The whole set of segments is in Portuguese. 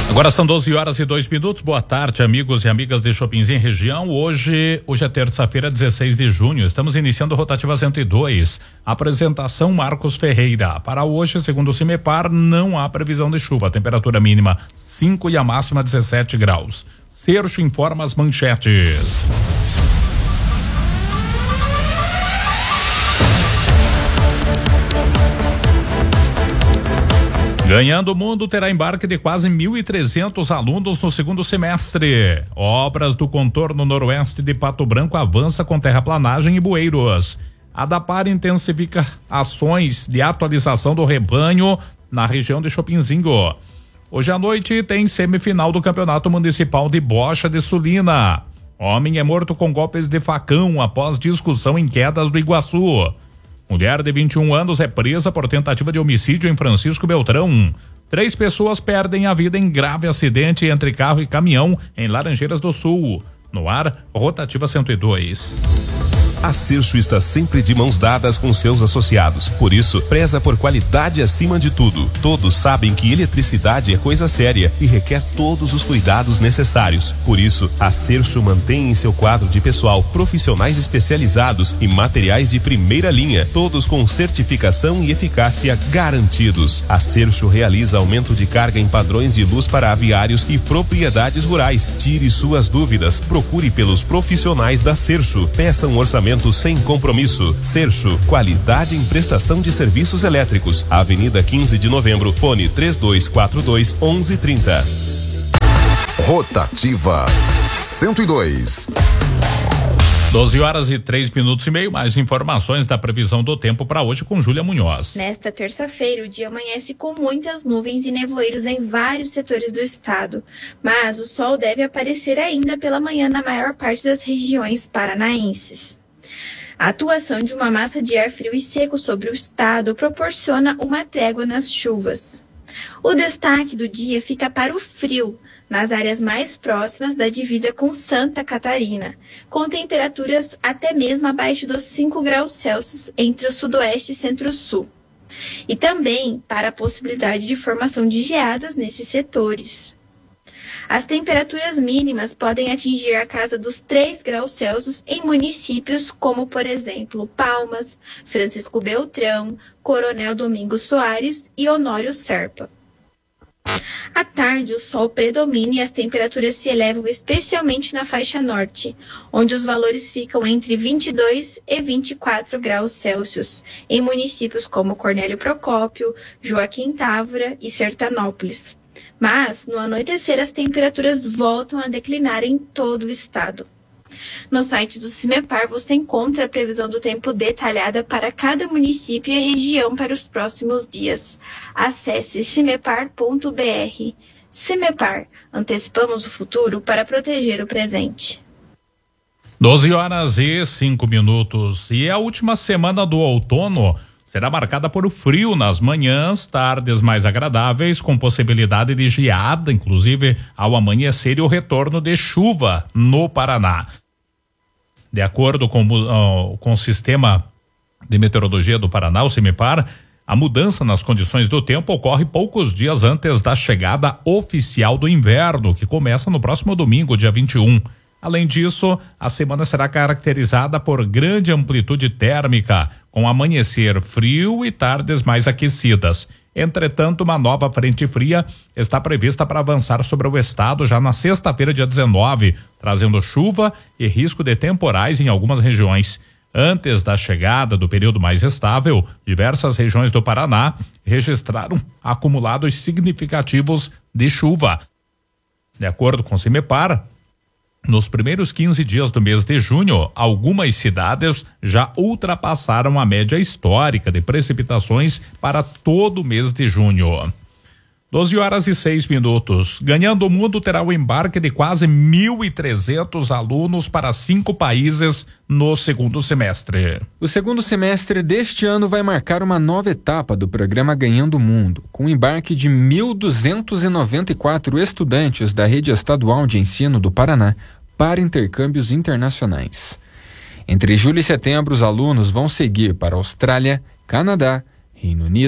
Agora são 12h02. Boa tarde, amigos e amigas de Chopinzinho região. Hoje é terça-feira, 16 de junho. Estamos iniciando Rotativa 102. Apresentação Marcos Ferreira. Para hoje, segundo o CIMEPAR, não há previsão de chuva. A temperatura mínima 5 e a máxima 17 graus. Cercho informa as manchetes. Ganhando o Mundo terá embarque de quase 1.300 alunos no segundo semestre. Obras do contorno noroeste de Pato Branco avança com terraplanagem e bueiros. A Dapar intensifica ações de atualização do rebanho na região de Chopinzinho. Hoje à noite tem semifinal do Campeonato Municipal de Bocha de Sulina. Homem é morto com golpes de facão após discussão em Quedas do Iguaçu. Mulher de 21 anos é presa por tentativa de homicídio em Francisco Beltrão. 3 pessoas perdem a vida em grave acidente entre carro e caminhão em Laranjeiras do Sul. No ar, Rotativa 102. A Cercho está sempre de mãos dadas com seus associados. Por isso, preza por qualidade acima de tudo. Todos sabem que eletricidade é coisa séria e requer todos os cuidados necessários. Por isso, a Cercho mantém em seu quadro de pessoal profissionais especializados e materiais de primeira linha, todos com certificação e eficácia garantidos. A Cercho realiza aumento de carga em padrões de luz para aviários e propriedades rurais. Tire suas dúvidas. Procure pelos profissionais da Cercho. Peça um orçamento sem compromisso. Cercho, qualidade em prestação de serviços elétricos. Avenida 15 de Novembro, fone 3242-1130. Rotativa 102. 12h03:30. Mais informações da previsão do tempo para hoje com Júlia Munhoz. Nesta terça-feira, o dia amanhece com muitas nuvens e nevoeiros em vários setores do estado, mas o sol deve aparecer ainda pela manhã na maior parte das regiões paranaenses. A atuação de uma massa de ar frio e seco sobre o estado proporciona uma trégua nas chuvas. O destaque do dia fica para o frio, nas áreas mais próximas da divisa com Santa Catarina, com temperaturas até mesmo abaixo dos 5 graus Celsius entre o sudoeste e centro-sul. E também para a possibilidade de formação de geadas nesses setores. As temperaturas mínimas podem atingir a casa dos 3 graus Celsius em municípios como, por exemplo, Palmas, Francisco Beltrão, Coronel Domingos Soares e Honório Serpa. À tarde, o sol predomina e as temperaturas se elevam especialmente na faixa norte, onde os valores ficam entre 22 e 24 graus Celsius, em municípios como Cornélio Procópio, Joaquim Távora e Sertanópolis. Mas, no anoitecer, as temperaturas voltam a declinar em todo o estado. No site do CIMEPAR você encontra a previsão do tempo detalhada para cada município e região para os próximos dias. Acesse cimepar.br. CIMEPAR, antecipamos o futuro para proteger o presente. 12h05. E a última semana do outono será marcada por frio nas manhãs, tardes mais agradáveis, com possibilidade de geada, inclusive ao amanhecer, e o retorno de chuva no Paraná. De acordo com o Sistema de Meteorologia do Paraná, o CIMEPAR, a mudança nas condições do tempo ocorre poucos dias antes da chegada oficial do inverno, que começa no próximo domingo, dia 21. Além disso, a semana será caracterizada por grande amplitude térmica, com amanhecer frio e tardes mais aquecidas. Entretanto, uma nova frente fria está prevista para avançar sobre o estado já na sexta-feira, dia 19, trazendo chuva e risco de temporais em algumas regiões. Antes da chegada do período mais estável, diversas regiões do Paraná registraram acumulados significativos de chuva. De acordo com o CIMEPAR, nos primeiros 15 dias do mês de junho, algumas cidades já ultrapassaram a média histórica de precipitações para todo o mês de junho. 12h06. Ganhando o Mundo terá o embarque de quase 1.300 alunos para 5 países no segundo semestre. O segundo semestre deste ano vai marcar uma nova etapa do programa Ganhando o Mundo, com o embarque de 1.294 estudantes da Rede Estadual de Ensino do Paraná para intercâmbios internacionais. Entre julho e setembro, os alunos vão seguir para Austrália, Canadá, Reino Unido,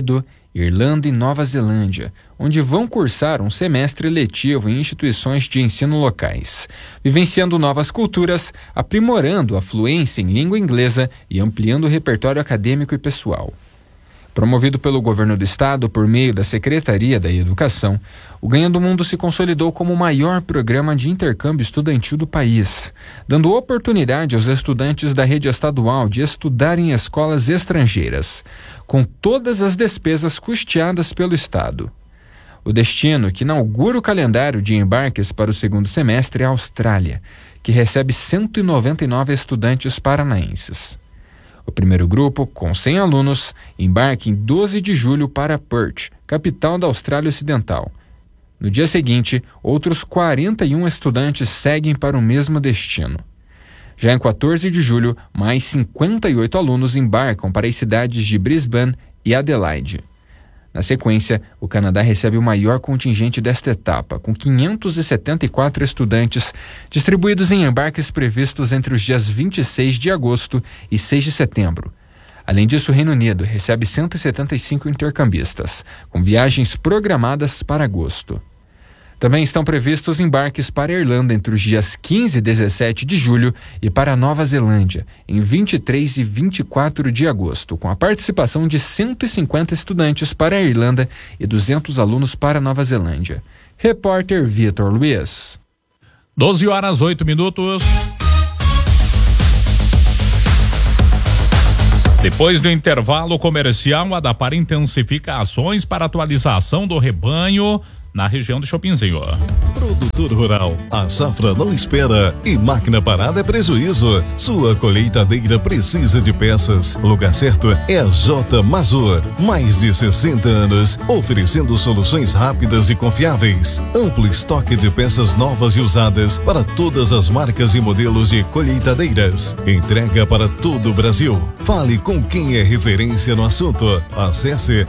Irlanda e Nova Zelândia, onde vão cursar um semestre letivo em instituições de ensino locais, vivenciando novas culturas, aprimorando a fluência em língua inglesa e ampliando o repertório acadêmico e pessoal. Promovido pelo governo do estado por meio da Secretaria da Educação, o Ganhando Mundo se consolidou como o maior programa de intercâmbio estudantil do país, dando oportunidade aos estudantes da rede estadual de estudar em escolas estrangeiras, com todas as despesas custeadas pelo estado. O destino que inaugura o calendário de embarques para o segundo semestre é a Austrália, que recebe 199 estudantes paranaenses. O primeiro grupo, com 100 alunos, embarca em 12 de julho para Perth, capital da Austrália Ocidental. No dia seguinte, outros 41 estudantes seguem para o mesmo destino. Já em 14 de julho, mais 58 alunos embarcam para as cidades de Brisbane e Adelaide. Na sequência, o Canadá recebe o maior contingente desta etapa, com 574 estudantes, distribuídos em embarques previstos entre os dias 26 de agosto e 6 de setembro. Além disso, o Reino Unido recebe 175 intercambistas, com viagens programadas para agosto. Também estão previstos embarques para a Irlanda entre os dias 15 e 17 de julho e para a Nova Zelândia, em 23 e 24 de agosto, com a participação de 150 estudantes para a Irlanda e 200 alunos para a Nova Zelândia. Repórter Vitor Luiz. 12h08. Depois do intervalo comercial, a Dapar intensifica ações para atualização do rebanho na região do Chopinzinho. Produtor rural, a safra não espera e máquina parada é prejuízo. Sua colheitadeira precisa de peças. O lugar certo é a J Mazur. Mais de 60 anos, oferecendo soluções rápidas e confiáveis. Amplo estoque de peças novas e usadas para todas as marcas e modelos de colheitadeiras. Entrega para todo o Brasil. Fale com quem é referência no assunto. Acesse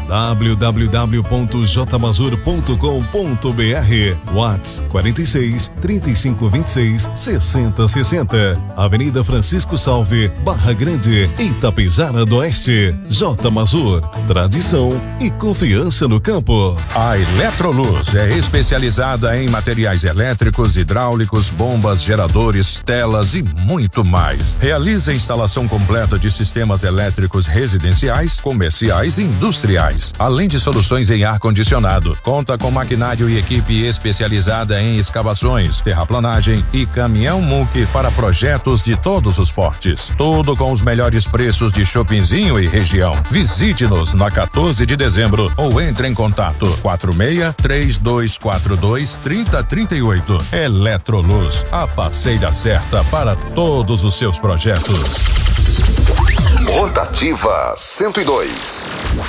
www.jmazur.com.br. WhatsApp 46 35 26 60 60. Avenida Francisco Salve, Barra Grande, Itapejara do Oeste. J Mazur, tradição e confiança no campo. A Eletroluz é especializada em materiais elétricos, hidráulicos, bombas, geradores, telas e muito mais. Realiza a instalação completa de sistemas elétricos residenciais, comerciais e industriais, além de soluções em ar-condicionado. Conta com maquinário e equipe especializada em escavações, terraplanagem e caminhão muque para projetos de todos os portes. Tudo com os melhores preços de Chopinzinho e região. Visite-nos na 14 de dezembro ou entre em contato 46-3242-3038. Eletroluz, a parceira certa para todos os seus projetos. Rotativa 102.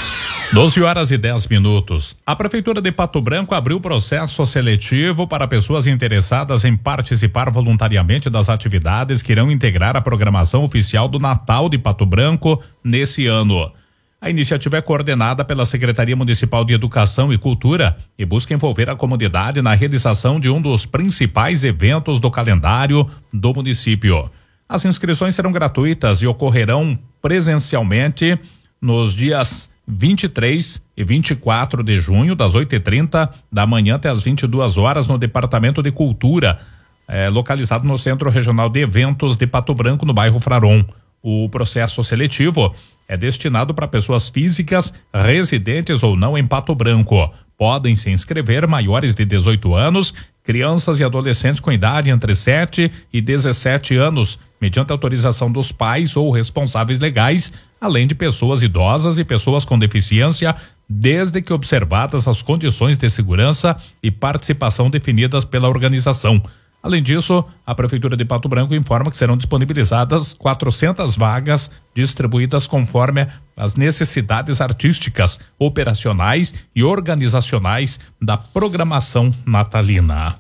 12h10. A Prefeitura de Pato Branco abriu processo seletivo para pessoas interessadas em participar voluntariamente das atividades que irão integrar a programação oficial do Natal de Pato Branco nesse ano. A iniciativa é coordenada pela Secretaria Municipal de Educação e Cultura e busca envolver a comunidade na realização de um dos principais eventos do calendário do município. As inscrições serão gratuitas e ocorrerão presencialmente nos dias 23 e 24 de junho, das 8h30 da manhã até as 22 horas, no Departamento de Cultura, localizado no Centro Regional de Eventos de Pato Branco, no bairro Fraron. O processo seletivo é destinado para pessoas físicas residentes ou não em Pato Branco. Podem se inscrever maiores de 18 anos, crianças e adolescentes com idade entre 7 e 17 anos, mediante autorização dos pais ou responsáveis legais, além de pessoas idosas e pessoas com deficiência, desde que observadas as condições de segurança e participação definidas pela organização. Além disso, a Prefeitura de Pato Branco informa que serão disponibilizadas 400 vagas distribuídas conforme as necessidades artísticas, operacionais e organizacionais da programação natalina.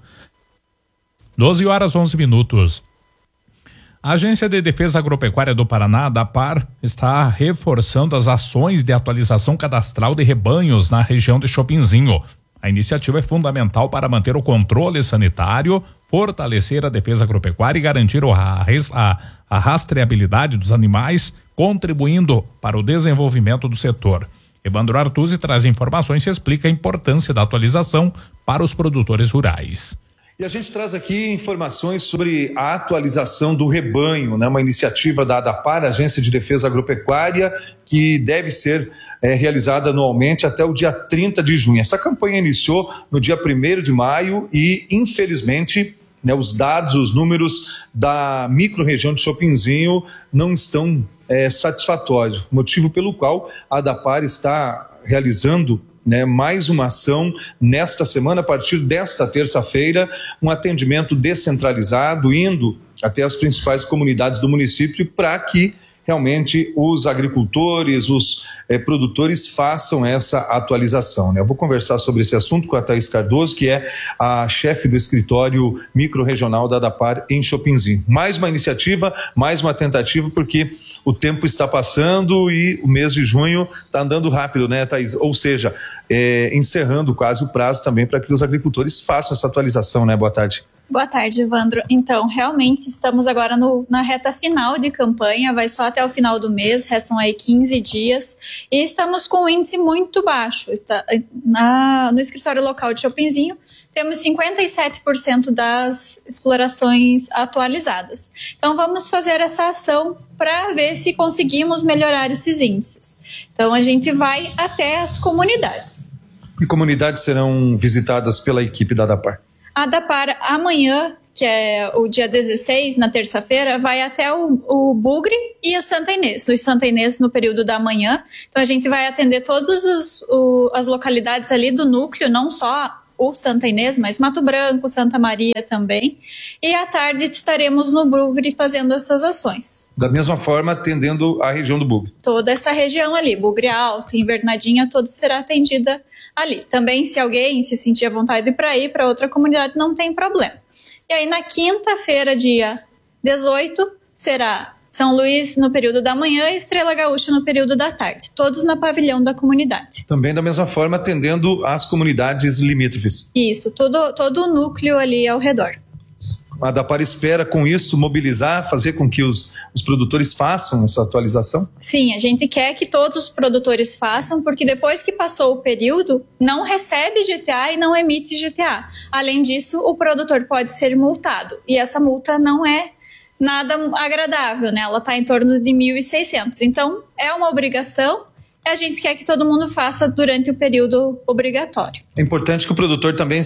12h11. A Agência de Defesa Agropecuária do Paraná, DAPAR, está reforçando as ações de atualização cadastral de rebanhos na região de Chopinzinho. A iniciativa é fundamental para manter o controle sanitário, fortalecer a defesa agropecuária e garantir a rastreabilidade dos animais, contribuindo para o desenvolvimento do setor. Evandro Artuzzi traz informações e explica a importância da atualização para os produtores rurais. E a gente traz aqui informações sobre a atualização do rebanho, né? Uma iniciativa da ADAPAR, Agência de Defesa Agropecuária, que deve ser realizada anualmente até o dia 30 de junho. Essa campanha iniciou no dia 1º de maio e, infelizmente, né, os dados, os números da micro-região de Chopinzinho não estão satisfatórios, motivo pelo qual a ADAPAR está realizando mais uma ação nesta semana, a partir desta terça-feira, um atendimento descentralizado, indo até as principais comunidades do município para que realmente os agricultores, os produtores façam essa atualização. Eu vou conversar sobre esse assunto com a Thaís Cardoso, que é a chefe do escritório micro-regional da ADAPAR em Chopinzinho. Mais uma iniciativa, mais uma tentativa, porque o tempo está passando e o mês de junho está andando rápido, né, Thaís? Ou seja, encerrando quase o prazo também para que os agricultores façam essa atualização, né? Boa tarde. Boa tarde, Evandro. Então, realmente estamos agora na reta final de campanha, vai só até o final do mês, restam aí 15 dias e estamos com um índice muito baixo. No escritório local de Chopinzinho, temos 57% das explorações atualizadas. Então, vamos fazer essa ação para ver se conseguimos melhorar esses índices. Então, a gente vai até as comunidades. Que comunidades serão visitadas pela equipe da ADAPAR? A ADAPAR amanhã, que é o dia 16, na terça-feira, vai até o Bugre e a Santa Inês. O Santa Inês no período da manhã. Então a gente vai atender todas as localidades ali do núcleo, não só o Santa Inês, mas Mato Branco, Santa Maria também. E à tarde estaremos no Bugre fazendo essas ações. Da mesma forma, atendendo a região do Bugre. Toda essa região ali, Bugre Alto, Invernadinha, tudo será atendida ali. Também, se alguém se sentir à vontade para ir para outra comunidade, não tem problema. E aí, na quinta-feira, dia 18, será São Luís no período da manhã e Estrela Gaúcha no período da tarde. Todos na pavilhão da comunidade. Também, da mesma forma, atendendo as comunidades limítrofes. Isso, todo o núcleo ali ao redor. A ADAPAR espera, com isso, mobilizar, fazer com que os produtores façam essa atualização? Sim, a gente quer que todos os produtores façam, porque depois que passou o período, não recebe GTA e não emite GTA. Além disso, o produtor pode ser multado, e essa multa não é nada agradável, né? Ela está em torno de 1.600. Então, é uma obrigação, e a gente quer que todo mundo faça durante o período obrigatório. É importante que o produtor também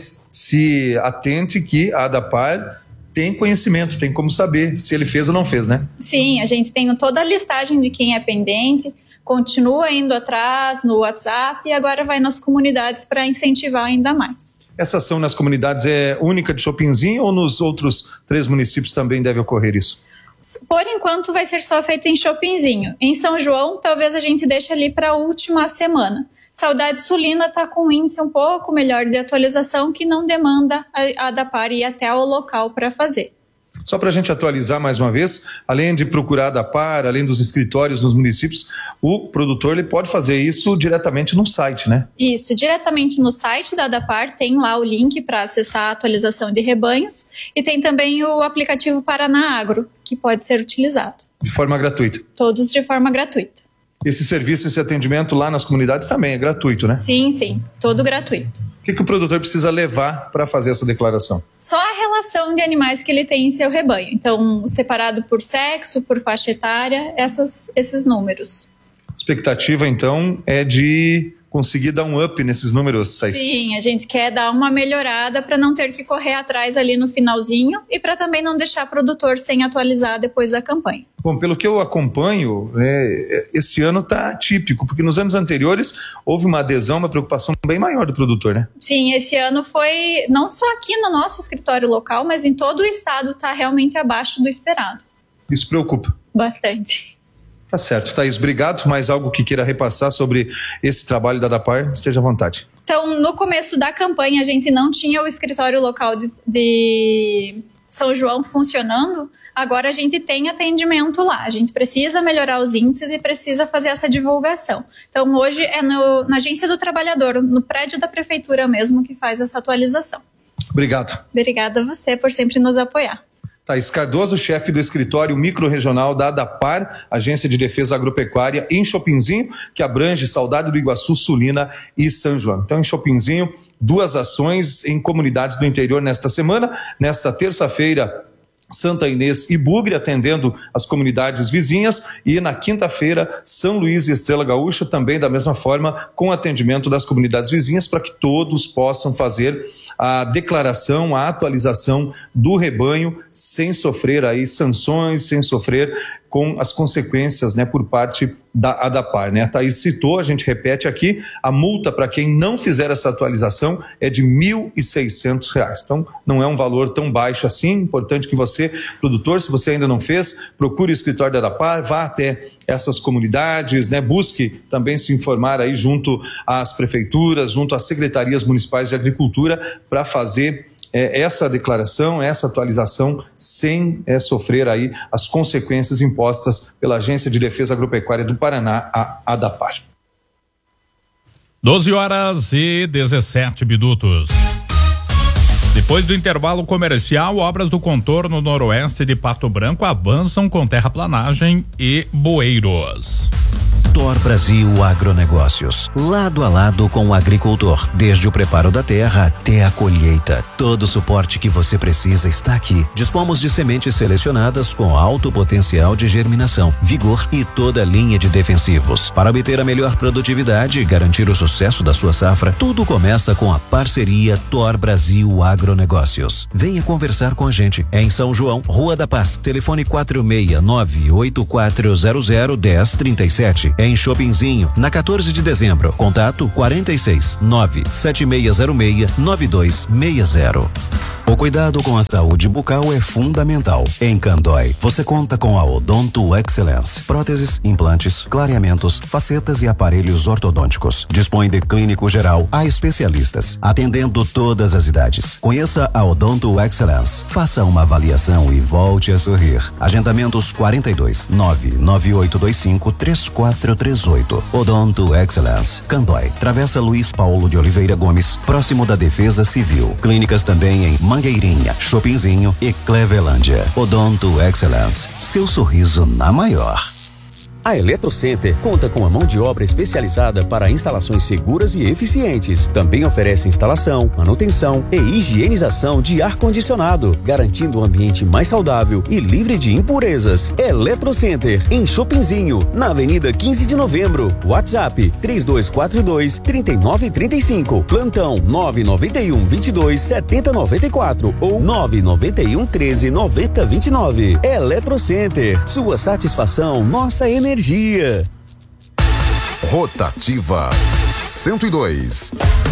se atente que a ADAPAR tem conhecimento, tem como saber se ele fez ou não fez, né? Sim, a gente tem toda a listagem de quem é pendente, continua indo atrás no WhatsApp e agora vai nas comunidades para incentivar ainda mais. Essa ação nas comunidades é única de Chopinzinho ou nos outros 3 municípios também deve ocorrer isso? Por enquanto vai ser só feito em Chopinzinho. Em São João, talvez a gente deixe ali para a última semana. Saudade Sulina está com um índice um pouco melhor de atualização que não demanda a ADAPAR ir até o local para fazer. Só para a gente atualizar mais uma vez, além de procurar a ADAPAR, além dos escritórios nos municípios, o produtor ele pode fazer isso diretamente no site, né? Isso, diretamente no site da ADAPAR, tem lá o link para acessar a atualização de rebanhos e tem também o aplicativo Paraná Agro, que pode ser utilizado. De forma gratuita? Todos de forma gratuita. Esse serviço, esse atendimento lá nas comunidades também é gratuito, né? Sim, todo gratuito. O que o produtor precisa levar para fazer essa declaração? Só a relação de animais que ele tem em seu rebanho. Então, separado por sexo, por faixa etária, esses números. A expectativa, então, é de conseguir dar um up nesses números, Thaís? Sim, a gente quer dar uma melhorada para não ter que correr atrás ali no finalzinho e para também não deixar o produtor sem atualizar depois da campanha. Bom, pelo que eu acompanho, esse ano está atípico, porque nos anos anteriores houve uma adesão, uma preocupação bem maior do produtor, né? Sim, esse ano foi, não só aqui no nosso escritório local, mas em todo o estado está realmente abaixo do esperado. Isso preocupa? Bastante. Tá certo, Thaís, obrigado. Mais algo que queira repassar sobre esse trabalho da ADAPAR, esteja à vontade. Então, no começo da campanha, a gente não tinha o escritório local de São João funcionando, agora a gente tem atendimento lá. A gente precisa melhorar os índices e precisa fazer essa divulgação. Então, hoje é na Agência do Trabalhador, no prédio da Prefeitura mesmo, que faz essa atualização. Obrigado. Obrigada a você por sempre nos apoiar. Thaís Cardoso, chefe do escritório microrregional da ADAPAR, Agência de Defesa Agropecuária, em Chopinzinho, que abrange Saudade do Iguaçu, Sulina e São João. Então, em Chopinzinho, 2 ações em comunidades do interior nesta semana. Nesta terça-feira, Santa Inês e Bugre, atendendo as comunidades vizinhas, e na quinta-feira, São Luís e Estrela Gaúcha, também da mesma forma, com atendimento das comunidades vizinhas, para que todos possam fazer a declaração, a atualização do rebanho, sem sofrer aí sanções, sem sofrer com as consequências, né, por parte da ADAPAR, né? A Thaís citou, a gente repete aqui, a multa para quem não fizer essa atualização é de R$ 1.600. Então, não é um valor tão baixo assim. Importante que você, produtor, se você ainda não fez, procure o escritório da ADAPAR, vá até essas comunidades, né? Busque também se informar aí junto às prefeituras, junto às secretarias municipais de agricultura, para fazer essa declaração, essa atualização, sem sofrer aí as consequências impostas pela Agência de Defesa Agropecuária do Paraná, a ADAPAR. 12h17. Depois do intervalo comercial, obras do contorno noroeste de Pato Branco avançam com terraplanagem e bueiros. Thor Brasil Agronegócios, lado a lado com o agricultor, desde o preparo da terra até a colheita. Todo o suporte que você precisa está aqui. Dispomos de sementes selecionadas com alto potencial de germinação, vigor e toda a linha de defensivos. Para obter a melhor produtividade e garantir o sucesso da sua safra, tudo começa com a parceria Thor Brasil Agronegócios. Venha conversar com a gente. É em São João, Rua da Paz, telefone 469-8400-1037. Em Chopinzinho, na 14 de dezembro. Contato 46-97606-9260. O cuidado com a saúde bucal é fundamental. Em Candói, você conta com a Odonto Excellence. Próteses, implantes, clareamentos, facetas e aparelhos ortodônticos. Dispõe de clínico geral a especialistas, atendendo todas as idades. Conheça a Odonto Excellence. Faça uma avaliação e volte a sorrir. Agendamentos 42-99825-3438. Odonto Excellence. Candói, Travessa Luiz Paulo de Oliveira Gomes, próximo da Defesa Civil. Clínicas também em Mangueirinha, Chopinzinho e Clevelândia. Odonto Excellence. Seu sorriso na maior. A Eletrocenter conta com a mão de obra especializada para instalações seguras e eficientes. Também oferece instalação, manutenção e higienização de ar-condicionado, garantindo um ambiente mais saudável e livre de impurezas. Eletrocenter, em Chopinzinho, na Avenida 15 de Novembro. WhatsApp 3242-3935. Plantão 991-22-7094 ou 991-13-9029. Eletrocenter, sua satisfação, nossa energia. Rotativa 102.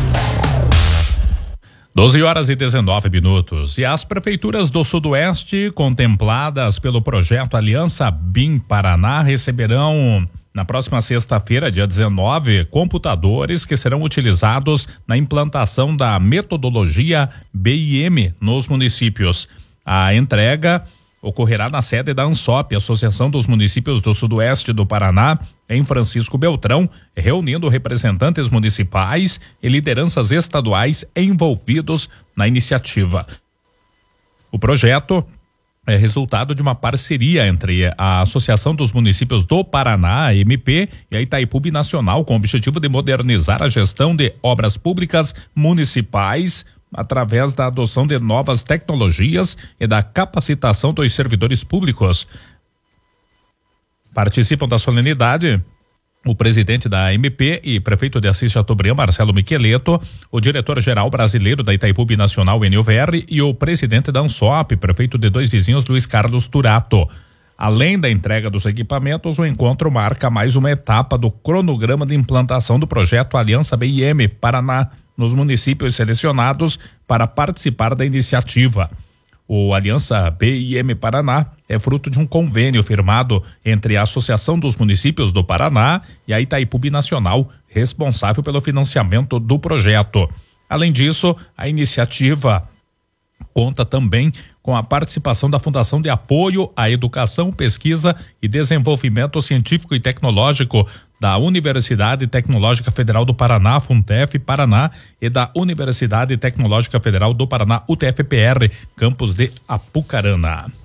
12h19. E as prefeituras do Sudoeste, contempladas pelo projeto Aliança BIM Paraná, receberão na próxima sexta-feira, dia 19, computadores que serão utilizados na implantação da metodologia BIM nos municípios. A entrega ocorrerá na sede da ANSOP, Associação dos Municípios do Sudoeste do Paraná, em Francisco Beltrão, reunindo representantes municipais e lideranças estaduais envolvidos na iniciativa. O projeto é resultado de uma parceria entre a Associação dos Municípios do Paraná, a MP, e a Itaipu Nacional, com o objetivo de modernizar a gestão de obras públicas municipais através da adoção de novas tecnologias e da capacitação dos servidores públicos. Participam da solenidade o presidente da MP e prefeito de Assis Chateaubriand, Marcelo Micheleto, o diretor-geral brasileiro da Itaipu Nacional, Enio Verri, e o presidente da ANSOP, prefeito de Dois Vizinhos, Luiz Carlos Turato. Além da entrega dos equipamentos, o encontro marca mais uma etapa do cronograma de implantação do projeto Aliança BIM Paraná, nos municípios selecionados para participar da iniciativa. O Aliança BIM Paraná é fruto de um convênio firmado entre a Associação dos Municípios do Paraná e a Itaipu Nacional, responsável pelo financiamento do projeto. Além disso, a iniciativa conta também com a participação da Fundação de Apoio à Educação, Pesquisa e Desenvolvimento Científico e Tecnológico da Universidade Tecnológica Federal do Paraná, Funtef Paraná, e da Universidade Tecnológica Federal do Paraná, UTFPR, campus de Apucarana.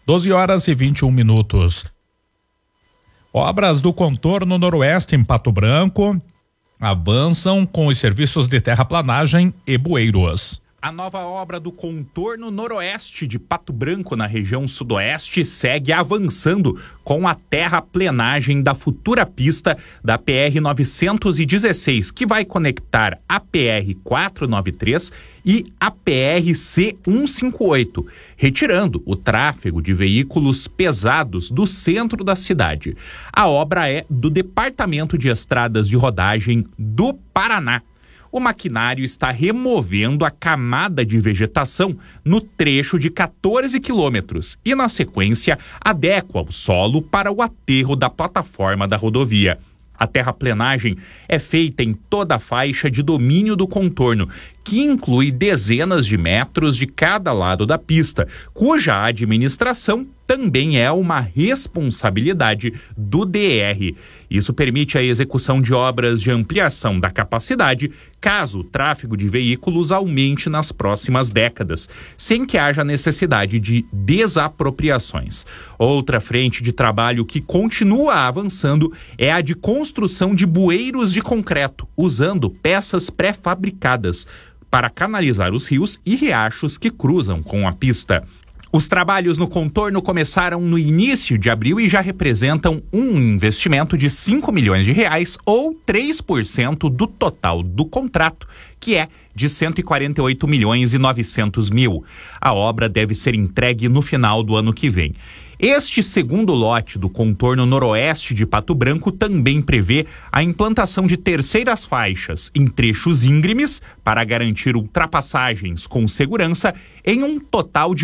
12h21. Obras do contorno noroeste em Pato Branco avançam com os serviços de terraplanagem e bueiros. A nova obra do contorno noroeste de Pato Branco, na região sudoeste, segue avançando com a terraplenagem da futura pista da PR-916, que vai conectar a PR-493 e a PR-C158, retirando o tráfego de veículos pesados do centro da cidade. A obra é do Departamento de Estradas de Rodagem do Paraná. O maquinário está removendo a camada de vegetação no trecho de 14 quilômetros e, na sequência, adequa o solo para o aterro da plataforma da rodovia. A terraplenagem é feita em toda a faixa de domínio do contorno, que inclui dezenas de metros de cada lado da pista, cuja administração também é uma responsabilidade do DR. Isso permite a execução de obras de ampliação da capacidade, caso o tráfego de veículos aumente nas próximas décadas, sem que haja necessidade de desapropriações. Outra frente de trabalho que continua avançando é a de construção de bueiros de concreto, usando peças pré-fabricadas, para canalizar os rios e riachos que cruzam com a pista. Os trabalhos no contorno começaram no início de abril e já representam um investimento de R$5 milhões ou 3% do total do contrato, que é de R$148,9 milhões. A obra deve ser entregue no final do ano que vem. Este segundo lote do contorno noroeste de Pato Branco também prevê a implantação de terceiras faixas em trechos íngremes para garantir ultrapassagens com segurança em um total de